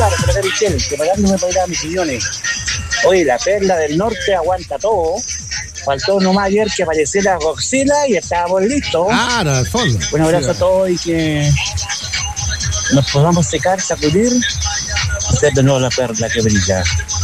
claro, por acá Michelle, preparándome para ir a mis millones. Oye, la perla del norte aguanta todo. Faltó nomás ayer que apareciera Godzilla y estábamos listos. Claro, al fondo. Un abrazo a todos y que nos podamos secar, sacudir, ser de nuevo la perla que brilla.